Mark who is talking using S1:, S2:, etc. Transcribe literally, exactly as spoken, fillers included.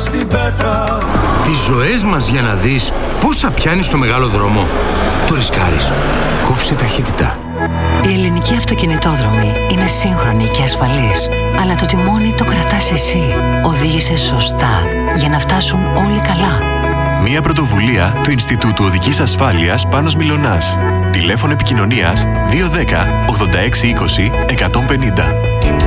S1: στην πέτρα.
S2: Τις ζωές μας για να δεις πόσα πιάνει στο μεγάλο δρόμο. Το ρισκάρεις. Κόψε ταχύτητα.
S3: Η ελληνική αυτοκινητόδρομη είναι σύγχρονη και ασφαλής, αλλά το τιμόνι το κρατάς εσύ. Οδήγησε σωστά για να φτάσουν όλοι καλά.
S4: Μια πρωτοβουλία του Ινστιτούτου Οδικής Ασφάλειας Πάνος Μιλωνάς. Τηλέφωνο επικοινωνίας δύο ένα μηδέν ογδόντα έξι είκοσι εκατόν πενήντα.